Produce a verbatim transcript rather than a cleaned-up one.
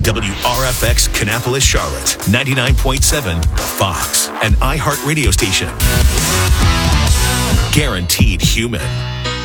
W R F X Kannapolis, Charlotte, ninety-nine point seven Fox, an iHeart radio station. Guaranteed human.